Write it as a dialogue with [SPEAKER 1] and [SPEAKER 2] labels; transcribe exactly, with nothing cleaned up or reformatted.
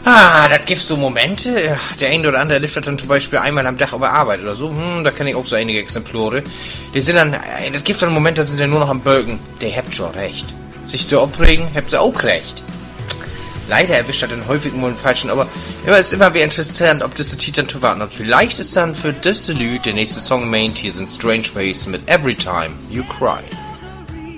[SPEAKER 1] Ah, das gibt so Momente. Ja, der eine oder andere liftet dann zum Beispiel einmal am Tag über Arbeit oder so. Hm, da kenne ich auch so einige Exemplare. Die sind dann, äh, das gibt dann Momente, da sind die nur noch am Bölken. Der habt schon recht. Sich zu aufregen, habt sie auch recht. Leider erwischt er den häufigen Mal den Falschen, aber immer ist immer wieder interessant, ob das der Titan zu warten hat. Vielleicht ist dann für das Lied der nächste Song Main hier sind Strange Ways mit Every Time You Cry.